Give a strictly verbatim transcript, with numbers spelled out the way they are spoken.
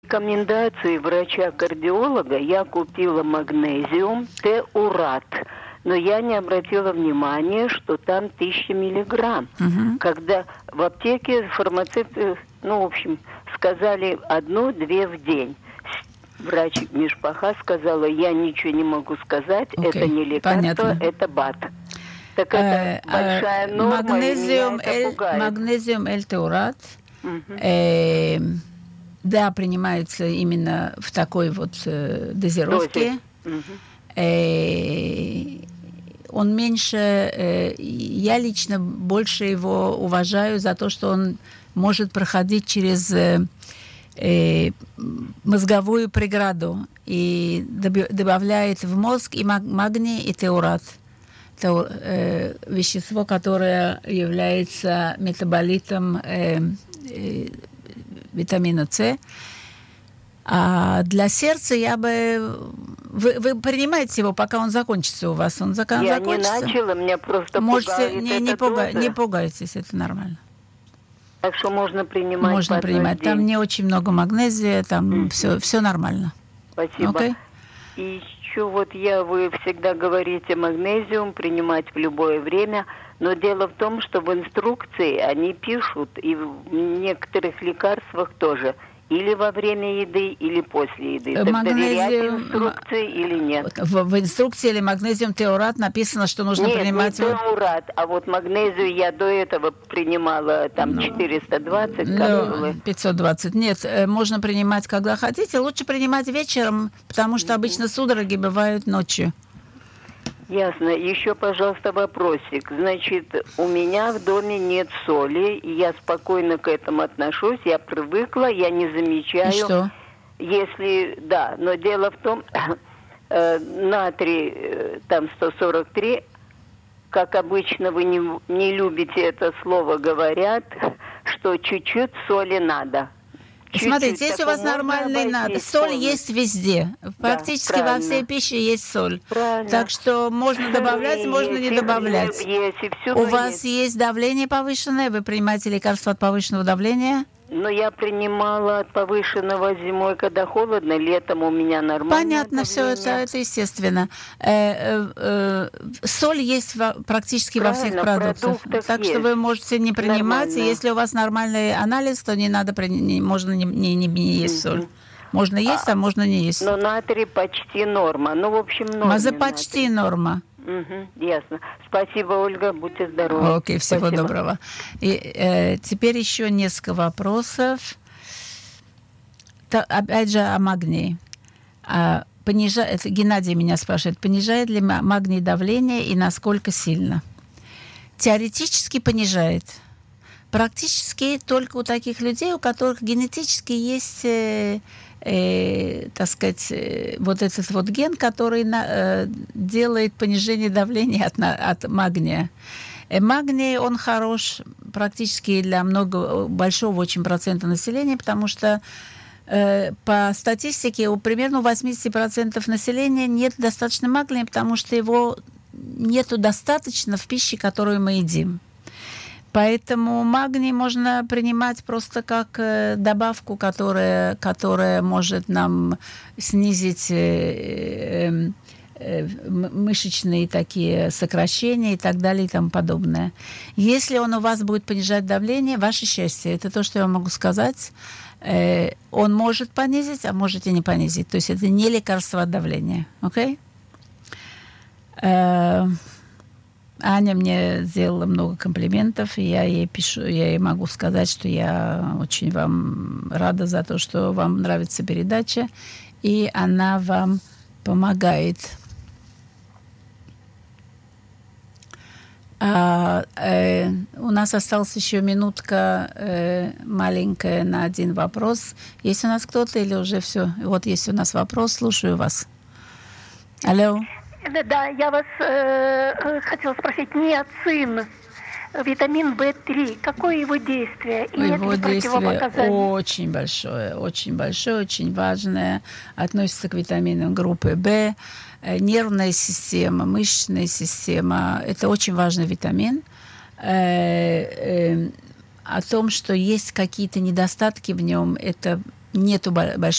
рекомендации врача-кардиолога я купила магнезиум Теурат. Но я не обратила внимания, что там тысяча миллиграмм. Угу. Когда в аптеке фармацевты, ну, в общем, сказали одну-две в день. Врач Мишпаха сказала, я ничего не могу сказать, okay. это не лекарство, понятно. Это БАД. Так это э, большая э, норма, магнезиум, и меня это пугает. Магнезиум L-теурат, угу. э, да, принимается именно в такой вот э, дозировке. Угу. Э, он меньше, э, я лично больше его уважаю за то, что он может проходить через э, э, мозговую преграду и добавляет в мозг и магний, и теурат. Это э, вещество, которое является метаболитом э, э, витамина С. А для сердца я бы... Вы, вы принимаете его, пока он закончится у вас? Он зак... Я закончится? не начала, меня просто Можете, пугает не, не, пуга... не пугайтесь, это нормально. Так что можно принимать. Можно принимать. Там не очень много магнезия, там mm-hmm. все, все нормально. Спасибо. Okay? И еще вот я, вы всегда говорите магнезиум принимать в любое время, но дело в том, что в инструкции они пишут, и в некоторых лекарствах тоже, или во время еды, или после еды. Так доверять инструкции или нет? В, в инструкции или магнезиум теурат написано, что нужно нет, принимать... Нет, не теурат, а вот магнезию я до этого принимала там ну, четыреста двадцать капсулы. пятьсот двадцать. Нет, можно принимать, когда хотите. Лучше принимать вечером, потому что обычно судороги бывают ночью. Ясно. Еще, пожалуйста, вопросик. Значит, у меня в доме нет соли, и я спокойно к этому отношусь, я привыкла, я не замечаю. И что? Если, да, но дело в том, э, натрий э, там сто сорок три, как обычно вы не, не любите это слово, говорят, что чуть-чуть соли надо. Чуть-чуть. Смотрите, если у вас нормальный надо, соль есть везде. Практически да, во всей пище есть соль. Правильно. Так что можно добавлять, можно не добавлять. Есть, у вас есть. есть давление повышенное? Вы принимаете лекарства от повышенного давления? Ну, я принимала от повышенного зимой, когда холодно, летом у меня нормально. Понятно, все это, это естественно. Э, э, э, соль есть во, практически правильно, во всех продуктах. Так есть. Что вы можете не принимать. Нормально. Если у вас нормальный анализ, то не надо, не, можно не, не, не, не есть соль. Можно есть, а, а можно не есть. Но натрий почти норма. Ну, в общем, норма. Маза почти норма. Угу, ясно. Спасибо, Ольга, будьте здоровы. Окей, всего Спасибо. Доброго. И э, теперь еще несколько вопросов. Та, опять же о магнии. А, понижает, Геннадий меня спрашивает, понижает ли магний давление и насколько сильно? Теоретически понижает. Практически только у таких людей, у которых генетически есть... Э, Э, так сказать, э, вот этот вот ген, который на, э, делает понижение давления от, от магния. Э, магний, он хорош практически для много, большого очень процента населения, потому что э, по статистике у примерно восемьдесят процентов населения нет достаточно магния, потому что его нету достаточно в пище, которую мы едим. Поэтому магний можно принимать просто как э, добавку, которая, которая может нам снизить э, э, мышечные такие сокращения и так далее и тому подобное. Если он у вас будет понижать давление, ваше счастье. Это то, что я могу сказать. Э, он может понизить, а может и не понизить. То есть это не лекарство от давления. Окей? Okay? Э, Аня мне сделала много комплиментов, и я ей пишу, я ей могу сказать, что я очень вам рада за то, что вам нравится передача, и она вам помогает. А, э, у нас осталась еще минутка э, маленькая на один вопрос. Есть у нас кто-то или уже все? Вот есть у нас вопрос, слушаю вас. Алло. Да, да, я вас э, хотела спросить, ниацин, витамин вэ три, какое его действие? И его нет ли действие очень большое, очень большое, очень важное, относится к витаминам группы В. Нервная система, мышечная система, это очень важный витамин. О том, что есть какие-то недостатки в нем, это нету большого